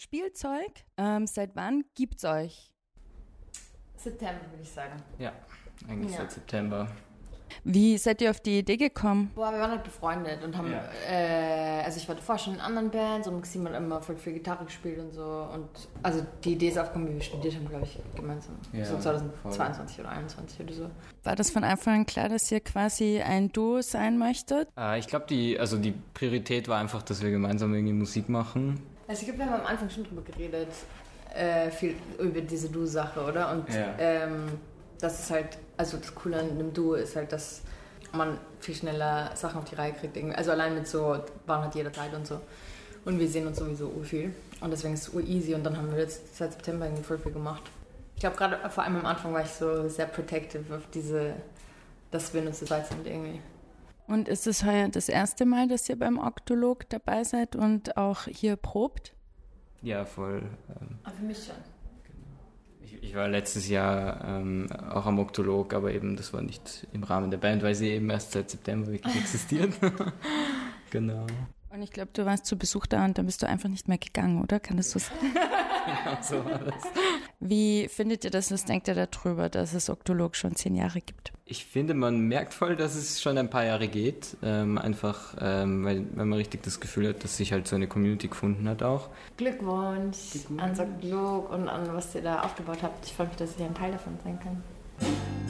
Spielzeug. Seit wann gibt's euch? September, würde ich sagen. Ja, eigentlich seit September. Wie seid ihr auf die Idee gekommen? Boah, wir waren halt befreundet und haben, also ich war davor schon in anderen Bands und Maxim hat immer voll viel Gitarre gespielt und so. Und also die Idee ist aufgekommen, wie wir studiert haben, glaube ich, gemeinsam. Ja, so 2022 voll. Oder 2021 oder so. War das von Anfang an klar, dass ihr quasi ein Duo sein möchtet? Ich glaube, die Priorität war einfach, dass wir gemeinsam irgendwie Musik machen. Also ich glaube, wir haben am Anfang schon drüber geredet, viel über diese Duo-Sache, oder? Und das ist halt, also das Coole an einem Duo ist halt, dass man viel schneller Sachen auf die Reihe kriegt. Also allein mit so, waren halt jederzeit und so. Und wir sehen uns sowieso viel. Und deswegen ist es easy. Und dann haben wir jetzt seit September irgendwie voll viel gemacht. Ich glaube, gerade vor allem am Anfang war ich so sehr protective auf dass wir nur zu zweit sind irgendwie. Und ist es heuer das erste Mal, dass ihr beim Oktolog dabei seid und auch hier probt? Ja, voll. Aber für mich schon. Ich war letztes Jahr auch am Oktolog, aber eben das war nicht im Rahmen der Band, weil sie eben erst seit September wirklich existiert. Genau. Und ich glaube, du warst zu Besuch da und dann bist du einfach nicht mehr gegangen, oder? Kann das so sein? Genau, so war das. Wie findet ihr das? Was denkt ihr darüber, dass es Oktolog schon 10 Jahre gibt? Ich finde, man merkt voll, dass es schon ein paar Jahre geht. Weil man richtig das Gefühl hat, dass sich halt so eine Community gefunden hat auch. Glückwunsch ans Oktolog und an was ihr da aufgebaut habt. Ich freue mich, dass ich ein Teil davon sein kann.